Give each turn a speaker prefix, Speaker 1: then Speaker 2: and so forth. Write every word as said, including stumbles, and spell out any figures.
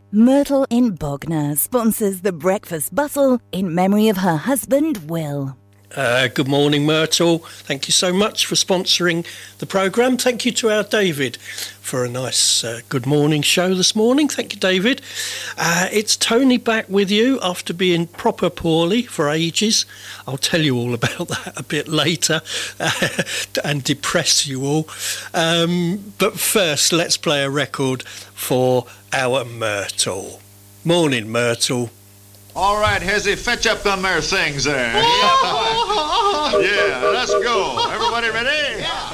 Speaker 1: Myrtle in Bognor sponsors the Breakfast Bustle in memory of her husband, Will.
Speaker 2: Uh, good morning, Myrtle. Thank you so much for sponsoring the programme. Thank you to our David for a nice uh, good morning show this morning. Thank you, David. Uh, it's Tony back with you after being proper poorly for ages. I'll tell you all about that a bit later uh, and depress you all. Um, but first, let's play a record for our Myrtle. Morning, Myrtle.
Speaker 3: All right, Hezzy, fetch up them there things there. Yeah, let's go. Everybody ready? Yeah.